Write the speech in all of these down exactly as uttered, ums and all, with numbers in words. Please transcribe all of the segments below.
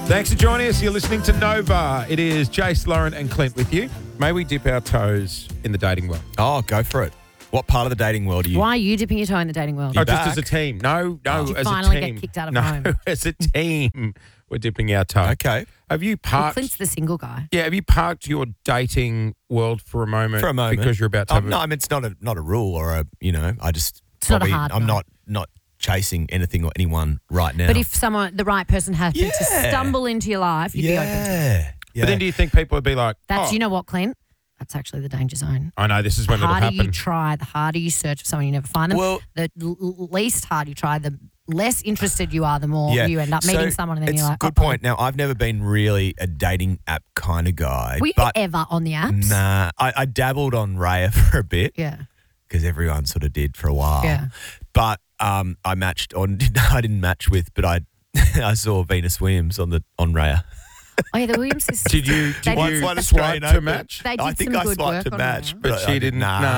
Thanks for joining us. You're listening to Nova. It is Jace, Lauren and Clint with you. May we dip our toes in the dating world? Oh, go for it. What part of the dating world are you? Why are you dipping your toe in the dating world? Oh, back? just as a team. No, no, Did you as finally a get team. kicked out of no, home? as a team, we're dipping our toe. Okay. Have you Well, parked? Clint's the single guy. yeah, have you parked your dating world for a moment? For a moment. Because you're about to Um, have no, a- I mean, it's not a not a rule or a, you know, I just It's not a probably, hard I'm no. not not chasing anything or anyone right now. But if someone, the right person happened to Yeah. stumble into your life, you'd be open to it. yeah. yeah. But then do you think people would be like, That's, oh, you know what, Clint? That's actually the danger zone. I know this is The when it'll harder happen. you try, the harder you search for someone, you never find them. Well- the l- l- least hard you try, the less interested you are, the more yeah. you end up So meeting someone and then it's you're like, good "Uh-oh." point. Now, I've never been really a dating app kind of guy. Were you but ever on the apps? Nah, I, I dabbled on Raya for a bit Yeah. because everyone sort of did for a while. Yeah. But um, I matched on. I didn't match with, but I I saw Venus Williams on the on Raya. Oh, yeah, the Williams sisters. Did you, They did did you some- One swipe Australian to Open. match? They did I think some I good swiped work to on match, Raya. But I she didn't. No.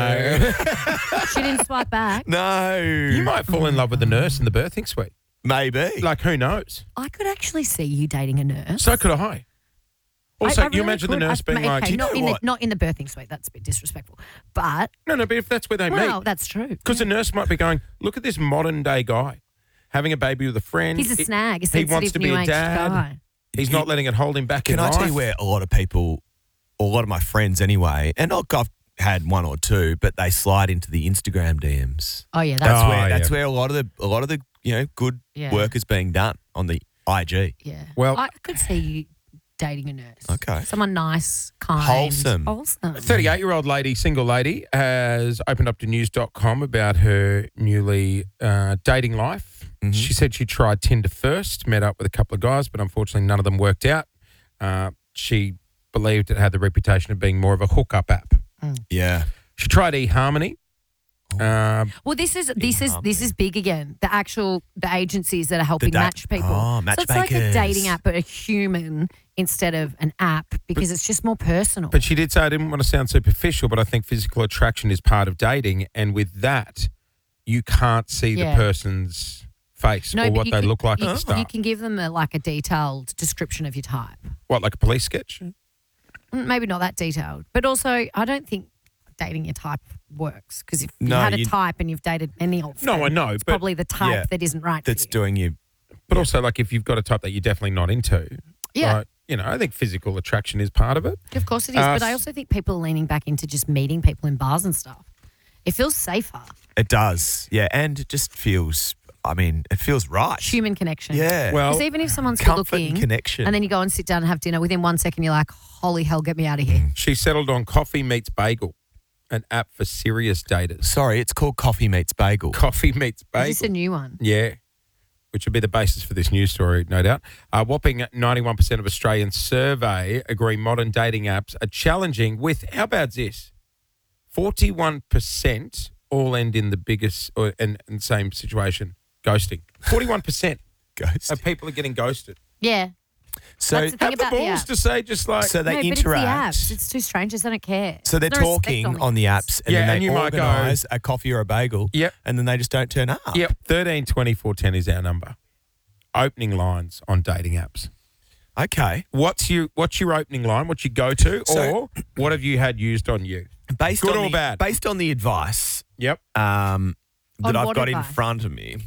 No. She didn't swipe back. No. You might fall in love with the nurse in the birthing suite. Maybe. Like, who knows? I could actually see you dating a nurse. So could I. Also, I- I you really imagine the could. nurse I- being okay, like, you not know in the what? not in the birthing suite. That's a bit disrespectful. But no, no, but if that's where they well, meet. that's true. Because the nurse might be going, look at this modern day guy having a baby with a friend. He's a He- snag. A he wants sensitive to be new a age dad. guy. He's not letting it hold him back Can in I life. tell you where a lot of people, or a lot of my friends anyway, and look, I've had one or two, but they slide into the Instagram D Ms. Oh yeah, That's that's Oh, where yeah. that's where a lot of the a lot of the you know good Yeah. work is being done on the I G. yeah. Well- I could see you dating a nurse. Okay. Someone nice, kind, Wholesome. wholesome. A thirty-eight-year-old lady, single lady, has opened up to news dot com about her newly uh, dating life. Mhm. She said she tried Tinder first, met up with a couple of guys, but unfortunately none of them worked out. Uh, she believed it had the reputation of being more of a hookup app. Yeah. She tried eHarmony. Uh, Well, this is this is harmony. this is big again. The actual the agencies that are helping da- match people. Oh, so it's like a matchmakers. dating app, but a human instead of an app because it's just more personal. But she did say, I didn't want to sound superficial, but I think physical attraction is part of dating. And with that, you can't see Yeah. the person's face or but what you they can- look like you, at the start. You can give them a, like a detailed description of your type. What, like a police sketch? Mm, Maybe not that detailed, but also I don't think dating your type works because if you No, had a you- type and you've dated many of No, them, I know, it's but- probably the type Yeah. that isn't right That's for you. doing you. But also, like, if you've got a type that you're definitely not into, Yeah. like, you know, I think physical attraction is part of it. Of course it is, Uh, but I also think people are leaning back into just meeting people in bars and stuff. It feels safer. It does. Yeah, and it just feels. I mean, it feels right. Human connection. Yeah. Well, Because even if someone's good comfort looking and connection. and then you go and sit down and have dinner, within one second you're like, holy hell, get me out of here. she settled on Coffee Meets Bagel, an app for serious daters. Sorry, it's called Coffee Meets Bagel. Coffee Meets Is Bagel. this a new one? Yeah, which would be the basis for this news story, no doubt. A whopping ninety-one percent of Australians survey agree modern dating apps are challenging with, how bad's this? forty-one percent all end in the biggest or and, and same situation, ghosting. forty-one percent Ghost. of people are getting ghosted. Yeah. So, That's the thing Have the about the balls app. to say just like, so they no, but interact. it's the apps. It's two strangers. They don't care. So they're There's no respect talking on on the apps, and Yeah, then and they you might go- organise a coffee or a bagel. Yep. And then they just don't turn up. yep, thirteen twenty-four ten is our number. Opening lines on dating apps. Okay. What's your what's your opening line? What's your go to, So- or what have you had used on you? Based Good on or the, bad? Based on the advice Yep. um, that On I've what got in advice? front of me,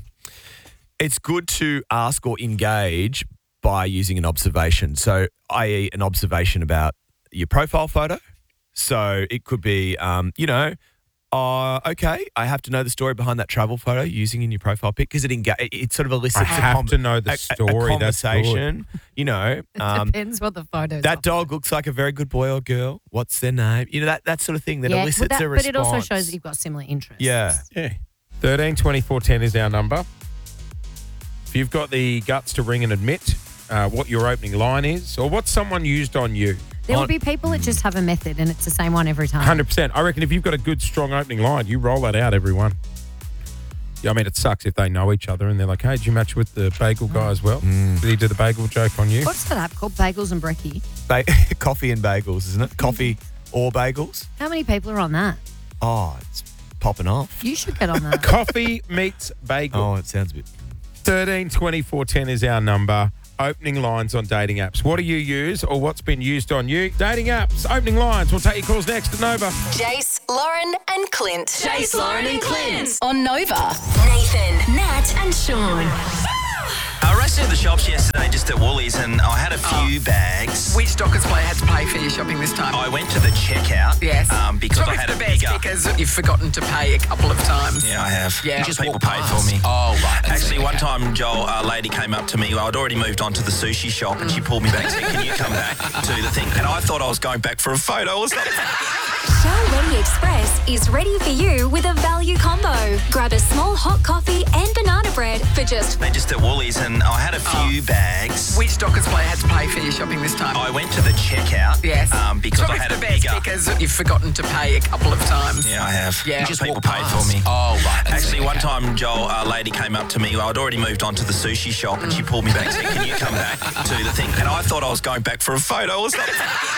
it's good to ask or engage by using an observation. So, that is, an observation about your profile photo. So it could be, um, you know, uh, okay, I have to know the story behind that travel photo using in your profile pic because it enga- it, it sort of elicits I a have com- to know the a- a- story. A, That's good. conversation. You know, It um, depends what the photos that are. dog looks like a very good boy or girl. What's their name? You know, that, that sort of thing that yeah, elicits but, that, a but response. it also shows that you've got similar interests. Yeah. Yeah. thirteen twenty-four ten is our number. If you've got the guts to ring and admit uh, what your opening line is or what someone used on you, There on- will be people that just have a method and it's the same one every time. one hundred percent. I reckon if you've got a good, strong opening line, you roll that out, everyone. Yeah, I mean, it sucks if they know each other and they're like, hey, did you match with the bagel guy as well? Mm. Did he do the bagel joke on you? What's that app called? Bagels and Brekkie. Ba- coffee and bagels, isn't it? Coffee or bagels? How many people are on that? Oh, it's popping off. You should get on that. Coffee meets bagel. Oh, it sounds a bit. thirteen twenty-four ten is our number. opening lines on dating apps. What do you use or what's been used on you? Dating apps, opening lines. We'll take your calls next at Nova. Jace, Lauren, and Clint. Jace, Lauren, and Clint. On Nova. Nathan, Nat, and Sean. I rushed into the shops yesterday just at Woolies and I had a few bags. Which Dockers player had to pay for your shopping this time? I went to the checkout Yes. um, because Probably I had the a best bigger... because you've forgotten to pay a couple of times. Yeah, I have. Yeah. Just Just people walk paid for past. me. Oh, right. That's Actually, it, one okay. time, Joel, a lady came up to me. I'd already moved on to the sushi shop and she pulled me back and said, can you come back to the thing? And I thought I was going back for a photo or something. Shell Ready Express is ready for you with a value combo. Grab a small hot coffee and banana bread for just They're just at Woolies and I had a few bags. Which Dockers player had to pay for your shopping this time? I went to the checkout Yes. um, because Probably I had the a best bigger... because you've forgotten to pay a couple of times. Yeah, I have. Yeah. Just Just people walk paid past. for me. Oh, right. That's Actually, it, one okay. time, Joel, a lady came up to me. I'd already moved on to the sushi shop and she pulled me back and said, can you come back to the thing? And I thought I was going back for a photo or something.